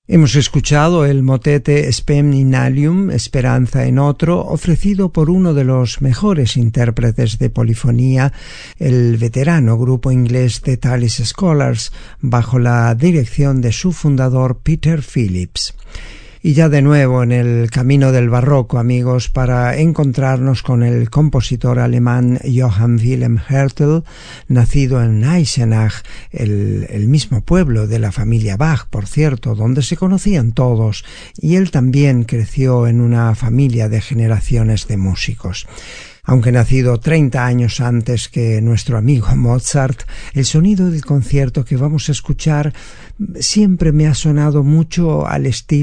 Hemos escuchado el motete Spem in alium, Esperanza en otro, ofrecido por uno de los mejores intérpretes de polifonía, el veterano grupo inglés The Tallis Scholars, bajo la dirección de su fundador Peter Phillips. Y ya de nuevo en el camino del barroco, amigos, para encontrarnos con el compositor alemán Johann Wilhelm Hertel, nacido en Eisenach, el mismo pueblo de la familia Bach, por cierto, donde se conocían todos, y él también creció en una familia de generaciones de músicos. Aunque nacido 30 años antes que nuestro amigo Mozart, el sonido del concierto que vamos a escuchar siempre me ha sonado mucho al estilo